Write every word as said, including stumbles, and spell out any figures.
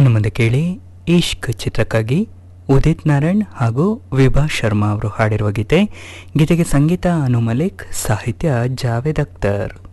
ಇನ್ನು ಮುಂದೆ ಕೇಳಿ ಇಶ್ಕ್ ಚಿತ್ರಕ್ಕಾಗಿ ಉದಿತ್ ನಾರಾಯಣ್ ಹಾಗೂ ವಿಭಾ ಶರ್ಮಾ ಅವರು ಹಾಡಿರುವ ಗೀತೆ. ಗೀತೆಗೆ ಸಂಗೀತ ಅನು ಮಲಿಕ್, ಸಾಹಿತ್ಯ ಜಾವೇದ್ ಅಖ್ತರ್.